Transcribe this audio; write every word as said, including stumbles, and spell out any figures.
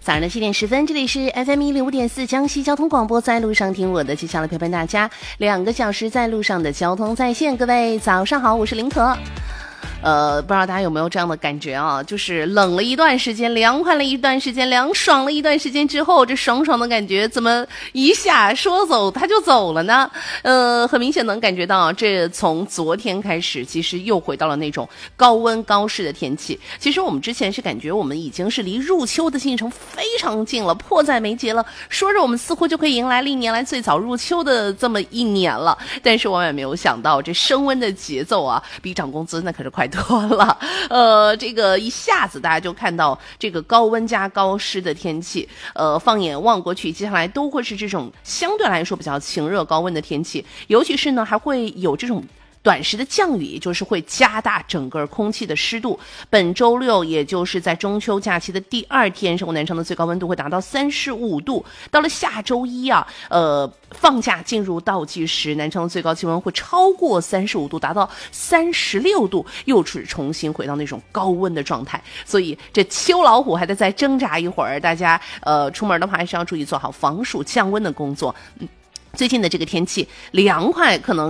早上的七点十分，这里是 F M 一零五点四江西交通广播，在路上听我的，接下来陪伴大家两个小时在路上的交通在线。各位早上好，我是林可。呃，不知道大家有没有这样的感觉啊？就是冷了一段时间，凉快了一段时间，凉爽了一段时间之后，这爽爽的感觉怎么一下说走它就走了呢？呃，很明显能感觉到，这从昨天开始，其实又回到了那种高温高湿的天气。其实我们之前是感觉我们已经是离入秋的进程非常近了，迫在眉睫了，说着我们似乎就可以迎来历年来最早入秋的这么一年了。但是万万没有想到，这升温的节奏啊，比涨工资那可是快多了。呃，这个一下子大家就看到这个高温加高湿的天气，呃，放眼望过去，接下来都会是这种相对来说比较晴热高温的天气，尤其是呢还会有这种短时的降雨，也就是会加大整个空气的湿度。本周六，也就是在中秋假期的第二天，生活南城的最高温度会达到三十五度。到了下周一啊，呃，放假进入倒计时，南城的最高气温会超过三十五度，达到三十六度，又是重新回到那种高温的状态。所以这秋老虎还得再挣扎一会儿，大家呃出门的话还是要注意做好防暑降温的工作。嗯，最近的这个天气凉快，可能